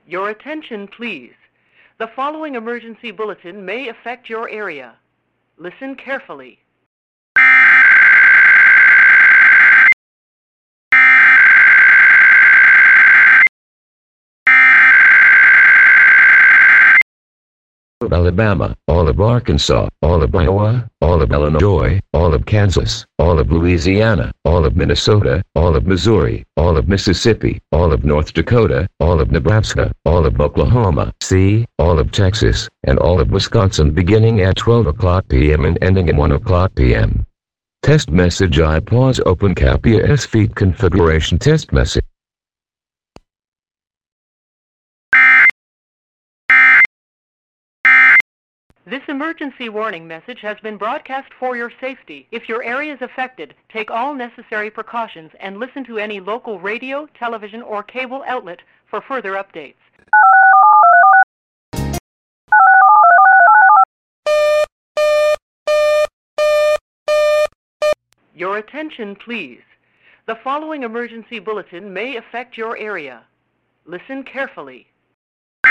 Your attention, please. The following emergency bulletin may affect your area. Listen carefully. All of Alabama, all of Arkansas, all of Iowa, all of Illinois, all of Kansas, all of Louisiana, all of Minnesota, all of Missouri, all of Mississippi, all of North Dakota, all of Nebraska, all of Oklahoma, all of Texas, and all of Wisconsin beginning at 12 o'clock p.m. and ending at 1 o'clock p.m. Test message I pause open CAPIA S feed configuration test message. This emergency warning message has been broadcast for your safety. If your area is affected, take all necessary precautions and listen to any local radio, television, or cable outlet for further updates. Your attention, please. The following emergency bulletin may affect your area. Listen carefully.